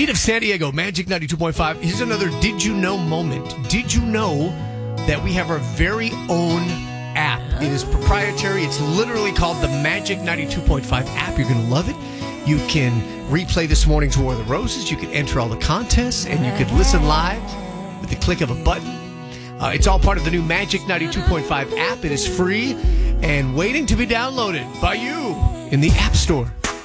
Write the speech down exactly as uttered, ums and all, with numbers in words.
Beat of San Diego, Magic ninety-two point five. Here's another Did You Know moment. Did you know that we have our very own app? It is proprietary. It's literally called the Magic ninety-two point five app. You're going to love it. You can replay this morning's War of the Roses. You can enter all the contests, and you could listen live with the click of a button. Uh, it's all part of the new Magic ninety-two point five app. It is free and waiting to be downloaded by you in the App Store.